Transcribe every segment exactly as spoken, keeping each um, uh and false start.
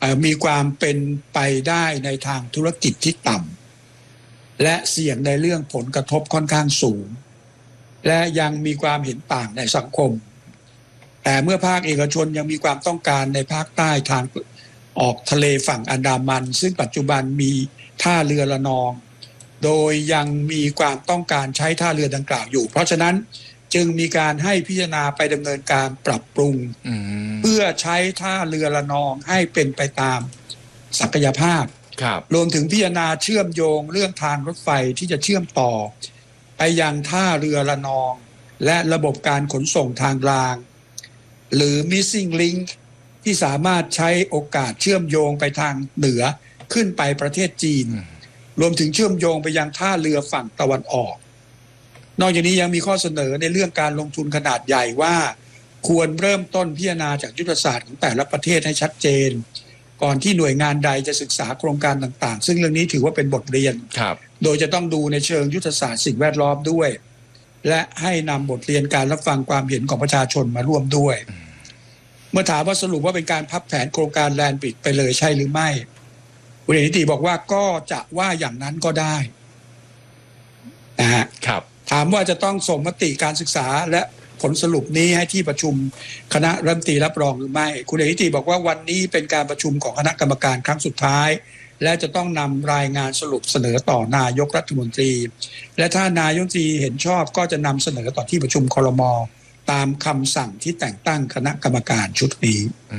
มีความเป็นไปได้ในทางธุรกิจที่ต่ำและเสี่ยงในเรื่องผลกระทบค่อนข้างสูงและยังมีความเห็นต่างในสังคมแต่เมื่อภาคเอกชนยังมีความต้องการในภาคใต้ทางออกทะเลฝั่งอันดามันซึ่งปัจจุบันมีท่าเรือระนองโดยยังมีความต้องการใช้ท่าเรือดังกล่าวอยู่เพราะฉะนั้นจึงมีการให้พิจารณาไปดำเนินการปรับปรุงเพื่อใช้ท่าเรือระนองให้เป็นไปตามศักยภาพรวมถึงพิจารณาเชื่อมโยงเรื่องทางรถไฟที่จะเชื่อมต่อไปยังท่าเรือระนองและระบบการขนส่งทางรางหรือ missing link ที่สามารถใช้โอกาสเชื่อมโยงไปทางเหนือขึ้นไปประเทศจีนรวมถึงเชื่อมโยงไปยังท่าเรือฝั่งตะวันออกนอกจากนี้ยังมีข้อเสนอในเรื่องการลงทุนขนาดใหญ่ว่าควรเริ่มต้นพิจารณาจากยุทธศาสตร์ของแต่ละประเทศให้ชัดเจนก่อนที่หน่วยงานใดจะศึกษาโครงการต่างๆซึ่งเรื่องนี้ถือว่าเป็นบทเรียนโดยจะต้องดูในเชิงยุทธศาสตร์สิ่งแวดล้อมด้วยและให้นำบทเรียนการรับฟังความเห็นของประชาชนมาร่วมด้วยเมื่อถามว่าสรุปว่าเป็นการพับแผนโครงการแลนด์บริดจ์ไปเลยใช่หรือไม่คุณเอกนิติบอกว่าก็จะว่าอย่างนั้นก็ได้นะฮะถามว่าจะต้องส่งมติการศึกษาและผลสรุปนี้ให้ที่ประชุมคณะรัฐมนตรีรับรองหรือไม่คุณเอกนิติบอกว่าวันนี้เป็นการประชุมของคณะกรรมการครั้งสุดท้ายและจะต้องนำรายงานสรุปเสนอต่อนายกรัฐมนตรีและถ้านายกรัฐมนตรีเห็นชอบก็จะนำเสนอต่อที่ประชุมครม.ตามคำสั่งที่แต่งตั้งคณะกรรมการชุดนี้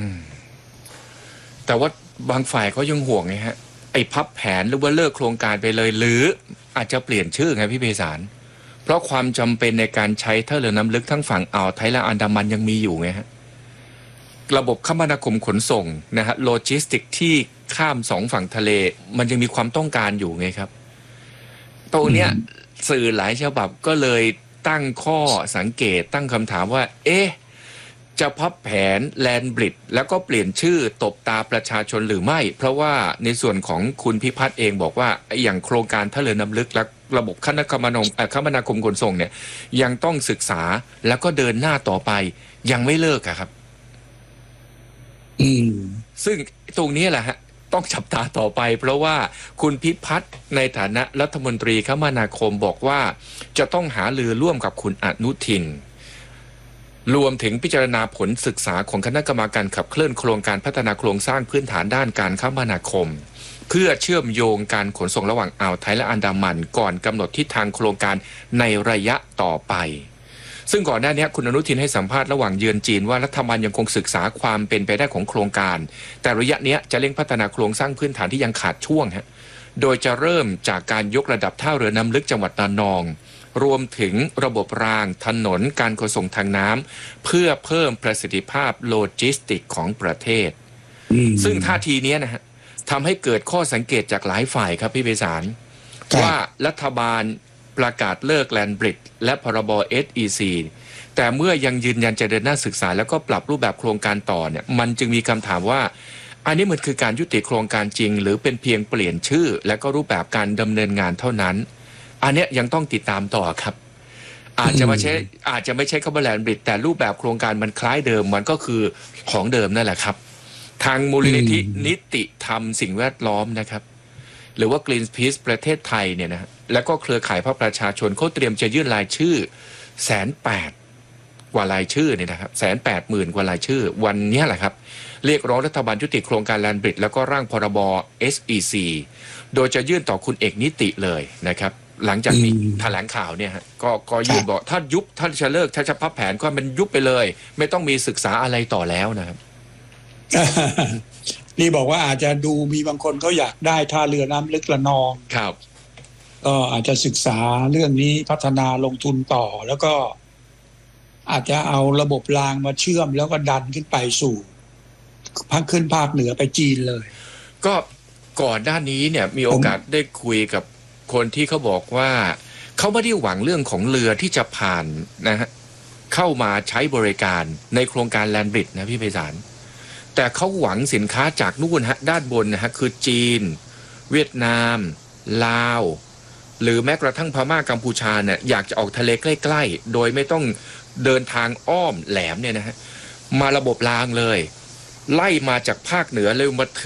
แต่ว่าบางฝ่ายเขายังห่วงไงฮะไอ้พับแผนหรือว่าเลิกโครงการไปเลยหรืออาจจะเปลี่ยนชื่อไงพี่ไพศาลเพราะความจำเป็นในการใช้ท่าเรือน้ำลึกทั้งฝั่งอ่าวไทยและอันดามันยังมีอยู่ไงฮะระบบคมนาคมขนส่งนะฮะโลจิสติกที่ข้ามสองฝั่งทะเลมันยังมีความต้องการอยู่ไงครับตรงเนี้ยสื่อหลายฉบับก็เลยตั้งข้อสังเกตตั้งคำถามว่าเอ๊ะจะพับแผนแลนด์บริดจ์แล้วก็เปลี่ยนชื่อตบตาประชาชนหรือไม่เพราะว่าในส่วนของคุณพิพัฒน์เองบอกว่าอย่างโครงการท่าเรือน้ำลึกและระบบคมนาคมคมนาคมขนส่งเนี่ยยังต้องศึกษาแล้วก็เดินหน้าต่อไปยังไม่เลิกอะครับอืมซึ่งตรงนี้แหละฮะต้องจับตาต่อไปเพราะว่าคุณพิพัฒน์ในฐานะรัฐมนตรีคมนาคมบอกว่าจะต้องหารือร่วมกับคุณอนุทินรวมถึงพิจารณาผลศึกษาของคณะกรรมการขับเคลื่อนโครงการพัฒนาโครงสร้างพื้นฐานด้านการคมนาคมเพื่อเชื่อมโยงการขนส่งระหว่างอ่าวไทยและอันดามันก่อนกำหนดทิศทางโครงการในระยะต่อไปซึ่งก่อนหน้านี้คุณอนุทินให้สัมภาษณ์ระหว่างเยือนจีนว่ารัฐบาลยังคงศึกษาความเป็นไปได้ของโครงการแต่ระยะนี้จะเร่งพัฒนาโครงสร้างพื้นฐานที่ยังขาดช่วงฮะโดยจะเริ่มจากการยกระดับท่าเรือน้ำลึกจังหวัดระนองรวมถึงระบบรางถนนการขนส่งทางน้ำเพื่อเพิ่มประสิทธิภาพโลจิสติกของประเทศซึ่งท่าทีนี้นะฮะทำให้เกิดข้อสังเกตจากหลายฝ่ายครับพี่ไพศาลว่ารัฐบาลประกาศเลิกแลนด์บริดจ์และพรบ เอส อี ซี แต่เมื่อยังยืนยันจะเดินหน้าศึกษาแล้วก็ปรับรูปแบบโครงการต่อเนี่ยมันจึงมีคำถามว่าอันนี้มันคือการยุติโครงการจริงหรือเป็นเพียงเปลี่ยนชื่อและก็รูปแบบการดำเนินงานเท่านั้นอันนี้ยังต้องติดตามต่อครับอาจจะไม่ใช่อาจจะไม่ใช่คำว่าแลนด์บริดจ์แต่รูปแบบโครงการมันคล้ายเดิมมันก็คือของเดิมนั่นแหละครับทางมูลนิธินิติธรรมสิ่งแวดล้อมนะครับหรือว่า Greenpeace ประเทศไทยเนี่ยนะแล้วก็เครือข่ายภาคประชาชนเขาเตรียมจะยื่นรายชื่อแสนแปดกว่ารายชื่อเนี่ยนะครับแสนแปดหมื่นกว่ารายชื่อวันนี้แหละครับเรียกร้องรัฐบาลยุติโครงการแลนด์บริดจ์แล้วก็ร่างพรบ เอส อี ซี โดยจะยื่นต่อคุณเอกนิติเลยนะครับหลังจากมีแถลงข่าวเนี่ยฮะก็ก็ยื่นบอกถ้ายุบถ้าจะเลิกถ้าจะพับแผนก็มันยุบไปเลยไม่ต้องมีศึกษาอะไรต่อแล้วนะครับนี่บอกว่าอาจจะดูมีบางคนเขาอยากได้ท่าเรือน้ำลึกระนองครับก็อาจจะศึกษาเรื่องนี้พัฒนาลงทุนต่อแล้วก็อาจจะเอาระบบรางมาเชื่อมแล้วก็ดันขึ้นไปสู่ภาคขึ้นภาคเหนือไปจีนเลยก็ก่อนหน้านี้เนี่ยมีโอกาสได้คุยกับคนที่เขาบอกว่าเขาไม่ได้หวังเรื่องของเรือที่จะผ่านนะฮะเข้ามาใช้บริการในโครงการแลนด์บริดจ์นะพี่ไพศาลแต่เขาหวังสินค้าจากนู่นฮะด้านบนนะฮะคือจีนเวียดนามลาวหรือแม้กระทั่งพม่ากัมพูชาเนี่ยอยากจะออกทะเลใกล้ๆโดยไม่ต้องเดินทางอ้อมแหลมเนี่ยนะฮะมาระบบรางเลยไล่มาจากภาคเหนือเลยมา